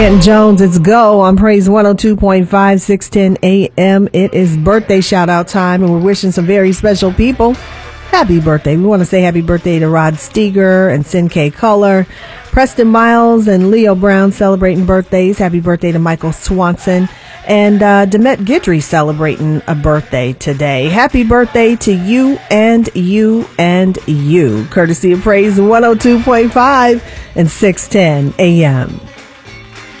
And Jones, it's go on Praise 102.5, 610 a.m. It is birthday shout out time, and we're wishing some very special people happy birthday. We want to say happy birthday to Rod Steger and Sin K Color, Preston Miles and Leo Brown celebrating birthdays. Happy birthday to Michael Swanson and Demet Guidry celebrating a birthday today. Happy birthday to you and you and you. Courtesy of Praise 102.5 and 610 a.m.